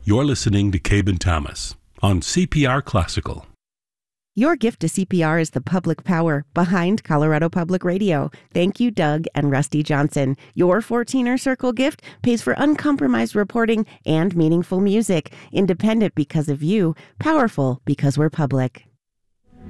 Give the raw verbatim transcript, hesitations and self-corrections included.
You're listening to Cabe and Thomas on C P R Classical. Your gift to C P R is the public power behind Colorado Public Radio. Thank you, Doug and Rusty Johnson. Your fourteener Circle gift pays for uncompromised reporting and meaningful music. Independent because of you, powerful because we're public.